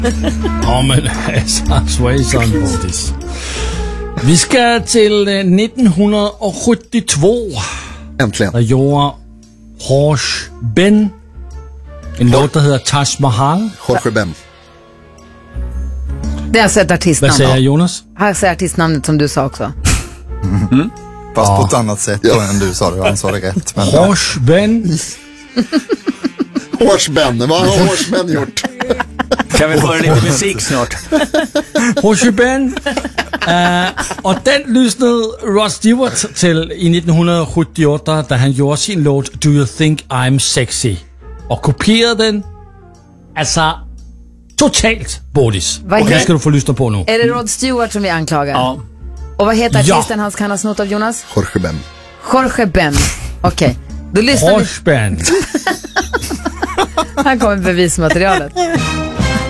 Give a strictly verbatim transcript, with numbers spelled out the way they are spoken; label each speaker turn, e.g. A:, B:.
A: Ja, men alltså, svejsan Bodis. Vi ska till eh, nittonhundrasjuttiotvå.
B: Äntligen.
A: Där gjorde Jorge Ben en låt, der hedder Taj Mahal.
B: Jorge Ben.
C: Det är alltså ett artistnamn.
A: Vad säger Jonas?
C: Här säger artistnamnet som du sa också.
D: Mm. Fast ja. på ett annat sätt ja. än du sa det. Han sa det rätt. Men
A: Jorge Ben.
B: Jorge Ben. Vad har Jorge Ben gjort?
E: Kan vi få lite musik snart?
A: Jorge Ben. Uh, och den lyssnade Rod Stewart till i nittonhundrasjuttioåtta, där han gjorde sin låt Do You Think I'm Sexy, och kopierade den alltså totalt, Bodis. Och det ska du få lyssna på nu.
C: Är det Rod Stewart som vi anklagar?
E: Ja.
C: Och vad heter
A: Ja.
C: artisten han kan ha snott av, Jonas?
B: Jorge Ben.
C: Jorge Ben. Okej, okay. Då lyssnar
A: Jorge
C: vi.
A: Ben.
C: Här kommer bevismaterialet.